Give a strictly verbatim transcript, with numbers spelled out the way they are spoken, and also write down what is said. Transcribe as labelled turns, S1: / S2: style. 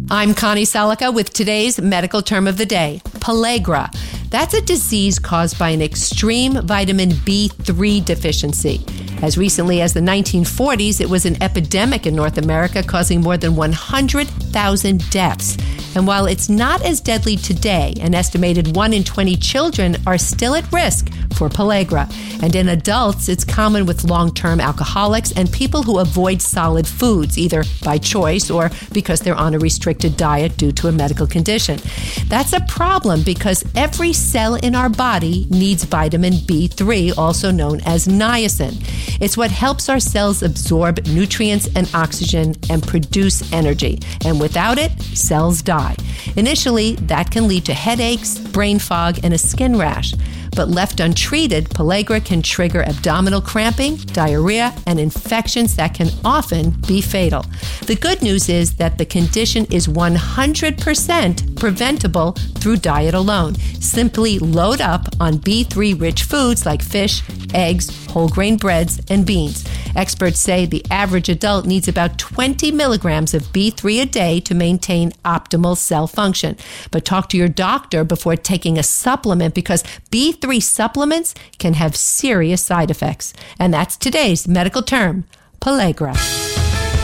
S1: I'm Connie Salica with today's medical term of the day, pellagra. That's a disease caused by an extreme vitamin B three deficiency. As recently as the nineteen forties, it was an epidemic in North America, causing more than one hundred thousand deaths. And while it's not as deadly today, an estimated one in twenty children are still at risk for pellagra. And in adults, it's common with long-term alcoholics and people who avoid solid foods, either by choice or because they're on a restricted diet due to a medical condition. That's a problem because every cell in our body needs vitamin B three, also known as niacin. It's what helps our cells absorb nutrients and oxygen and produce energy. And without it, cells die. Initially, that can lead to headaches, brain fog, and a skin rash. But left untreated, pellagra can trigger abdominal cramping, diarrhea, and infections that can often be fatal. The good news is that the condition is one hundred percent preventable through diet alone. Simply load up on B three-rich foods like fish, eggs, whole grain breads, and beans. Experts say the average adult needs about twenty milligrams of B three a day to maintain optimal cell function. But talk to your doctor before taking a supplement because B three supplements can have serious side effects. And that's today's medical term, pellagra.